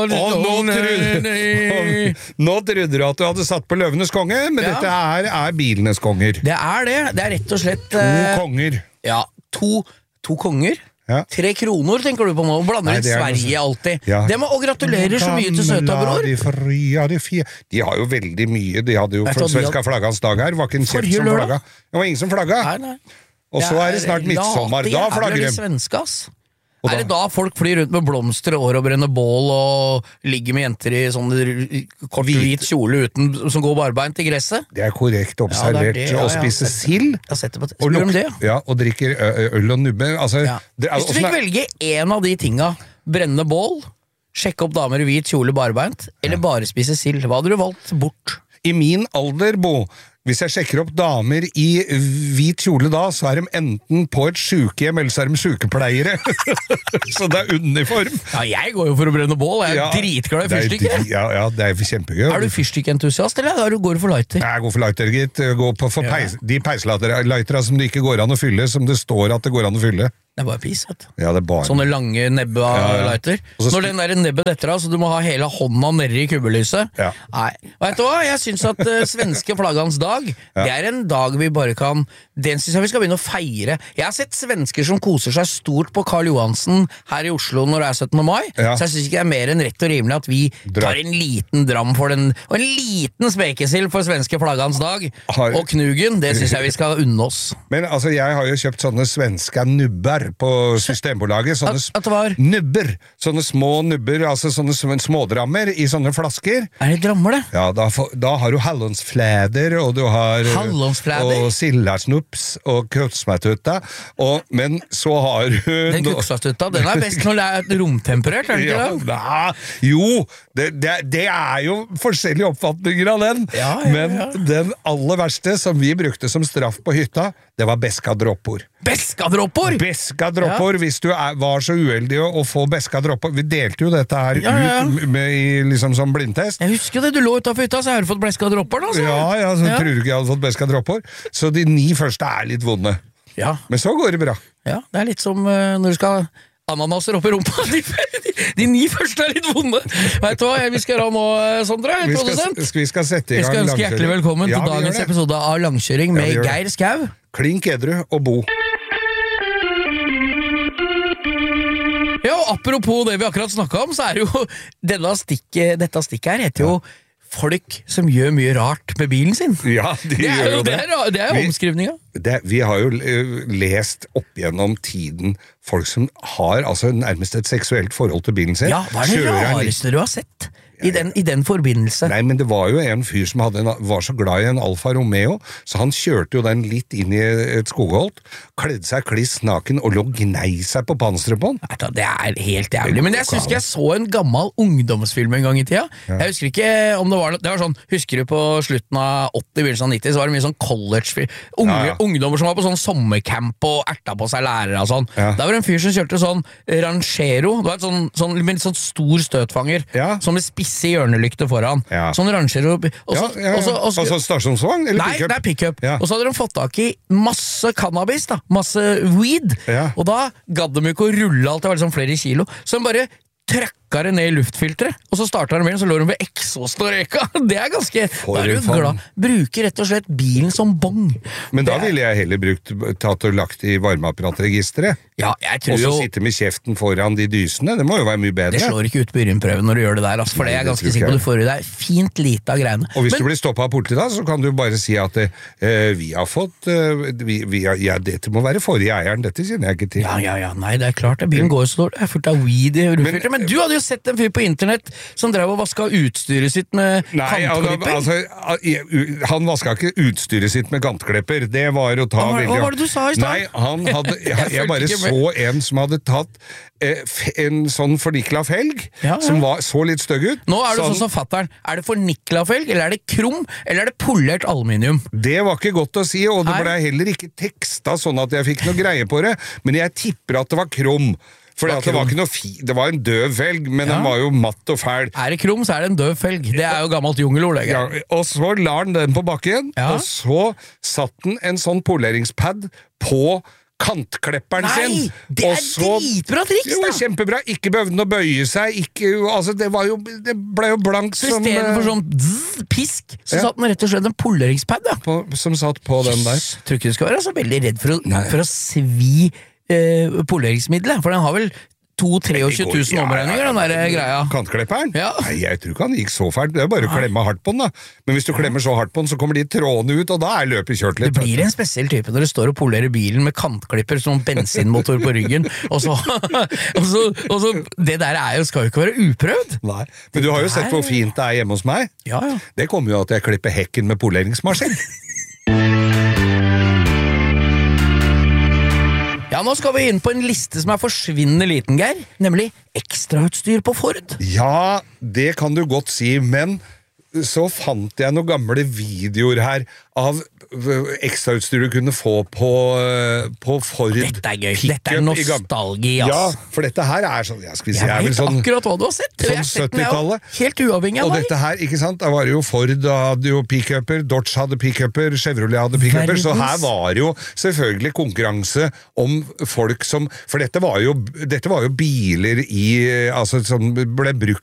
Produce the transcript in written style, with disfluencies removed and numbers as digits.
Nå trodde du at du hadde satt på Løvenes konge, men dette her bilenes konger. Det er rett og slett To konger. Ja, to konger. Ja. 3 kroner, tenker du på nå? Blander inn Sverige alltid. Ja. Det må, og gratulerer så mye til søta bror. De har jo veldig mye. De hadde jo svenska flaggans dag her. Var ikke en kjeft som flagga. Det var ingen som flagga. Nei. Og så det snart midtsommer. Da flagger de. Svenske, ass. Er det da folk flyr rundt med blomster og år og brenner bål og ligger med jenter i sånn kort hvit kjole som går barbeint i gresset? Det er korrekt observert. Og spise sild og drikker øl og nubbe. Altså, hvis du fikk velge en av de tinga, brenne bål, sjekke opp damer i hvit kjole barbeint, eller bare spise sild, hva hadde du valgt bort? I min alder, Bo, hvis jeg sjekker opp damer i hvit kjole da, så de enten på et sykehjem, eller så de sykepleiere. Så det uniform. Ja, jeg går jo for å brenne bål. Jeg dritglad i fyrstikker. Ja, det er kjempegøy. Er du fyrstikkentusiast, eller går du for lighter? Jeg går for lighter, gitt. Jeg går for de peislightera som det ikke går an å fylle, som det står at det går an å fylle. Det er bare pis, vet du. Ja, det er bare... Sånne lange nebbe av lighter. Når den der nebbet etter deg, så du må ha hele hånda nede i kubbelyset. Nei, vet du hva? Jeg synes at svenske flaggans dag, det er en dag vi bare kan... Den synes jeg vi skal begynne å feire. Jeg har sett svensker som koser seg stort på Karl Johansen her i Oslo når det er 17. mai, så jeg synes ikke det er mer enn rett og rimelig at vi tar en liten dram for den, og en liten spekesild for svenske flaggans dag, og knugen, det synes jeg vi skal unne oss. Men altså, jeg har jo kjøpt sånne svenske nubber på Systembolaget, sånne nubber, sånne små nubber, altså sånne smådrammer i sånne flasker. Er det drammer det? Ja, da har du hallonsflæder, og du har og sildarsnups, og kutsmatutta, men så har du... Den kutsmatutta, den er best når det er romtemperert, er det ikke det? Jo, det er jo forskjellige oppfatninger av den, men den aller verste som vi brukte som straff på hytta, det var beskadroppor. Beskadroppor? Beskadroppor, hvis du var så uheldig å få beskadroppor. Vi delte jo dette her ut liksom som blindtest. Jeg husker det, du lå utenfor hytta, så har du fått beskadroppor da? Ja, så tror du ikke jeg hadde fått beskadroppor. Så de 9 første er litt vonde. Ja. Men så går det bra. Ja, det er litt som når du skal... Ananaser opp i rumpa. De 9 første er litt vonde. Vet du hva vi skal gjøre nå, Sondre? Vi skal sette i gang langkjøring. Vi skal ønske hjertelig velkommen til dagens episode av Langkjøring med Geir Skau. Klink edru og Bo. Ja, og apropos det vi akkurat snakket om, så er jo dette stikket her heter jo folk som gjør mye rart med bilen sin. Ja, de gjør jo det. Det er jo omskrivninga. Vi har jo lest opp gjennom tiden folk som har altså nærmest et seksuelt forhold til bilen sin. Ja, hva er det rareste du har sett? I den forbindelse. Nei, men det var jo en fyr som var så glad i en Alfa Romeo, så han kjørte jo den litt inn i et skogholt, kledde seg kliss naken og lå gnei seg på panseret på den. Det er helt jævlig, men jeg synes ikke jeg så en gammel ungdomsfilm en gang i tida. Jeg husker ikke om det var sånn, husker du på slutten av 80, begynnelsen av 90, så var det mye sånn college-film. Ungdommer som var på sånn sommercamp og erta på seg lærere og sånn. Der var en fyr som kjørte sånn Ranchero, det var med sånn stor støtfanger, som med spisse hjørnelykte foran. Sånn rangerer opp. Altså stasjonsvogn? Nei, det er pick-up. Og så hadde de fått tak i masse cannabis, da. Masse weed. Og da gadd de ikke å rulle alt, det var liksom flere kilo. Så de bare trøkka det ned i luftfilteret, og så startet de med, så lå de ved eksost og røyka. Det er ganske... Da er du glad. Bruker rett og slett bilen som bong. Men da ville jeg heller tatt og lagt i varmeapparatregisteret. Ja, jeg tror jo... Og så sitte med kjeften foran de dysene, det må jo være mye bedre. Det slår ikke ut på urinprøven når du gjør det der, for det er jeg ganske sikker på du får i deg fint lite av greiene. Og hvis du blir stoppet av politiet da, så kan du bare si at vi har fått... dette må være forrige eieren, dette kjenner jeg ikke til. Ja, nei, det er klart, bilen går så dårlig, det er fullt av weed i rundfilteret, men du hadde jo sett en fyr på internett som drev og vasket utstyret sitt med kantklipper. Han vasket ikke utstyret sitt med kantklepper, det var å ta veldig... Hva var det du sa i stedet? Nei, han hadde... Jeg bare så en som hadde tatt en sånn fornikla felg, som så litt støgg ut. Nå er det sånn som fatteren. Er det fornikla felg, eller er det krum, eller er det polert aluminium? Det var ikke godt å si, og det ble heller ikke teksta sånn at jeg fikk noe greie på det, men jeg tipper at det var krum. For det var ikke noe det var en døv felg, men den var jo matt og fæl. Er det krum, så er det en døv felg. Det er jo gammelt jungelord. Og så la den på bakken, og så satt den en sånn poleringspad på kantklepperen sin. Nei, det dritbra triks, da! Det var kjempebra, ikke behøvde å bøye seg, altså det ble jo blankt så i stedet for sånn pisk, så satt den rett og slett en poleringspad, da. Som satt på den der. Tror ikke du skal være så veldig redd for å svi poleringsmiddelet, for den har vel 23 000 omregninger, den der greia. Kantklepperen? Ja. Nei, jeg tror ikke han gikk så fælt. Det bare å klemme hardt på den, da. Men hvis du klemmer så hardt på den, så kommer de trådene ut, og da løpet kjørt litt. Det blir en spesiell type når du står og polerer bilen med kantklipper som bensinmotor på ryggen, og så det der skal jo ikke være uprøvd. Nei, men du har jo sett hvor fint det hjemme hos meg. Ja. Det kommer jo at jeg klipper hekken med poleringsmaskin. Ja, nå skal vi inn på en liste som forsvinnende liten, Geir, nemlig ekstrautstyr på Ford. Ja, det kan du godt si, men så fant jeg noen gamle videoer her av ekstrautstyr du kunne få på Ford. Dette gøy, dette nostalgi, ass. Ja, for dette her sånn, skal vi si, jeg vet sånn, akkurat hva du har sett. Sånn 70-tallet. Helt uavhengig av meg. Og dette her, ikke sant, da var det jo Ford hadde jo pick-upper, Dodge hadde pick-upper, Chevrolet hadde pick-upper, så her var jo selvfølgelig konkurranse om folk som, for dette var jo biler altså, som ble brukt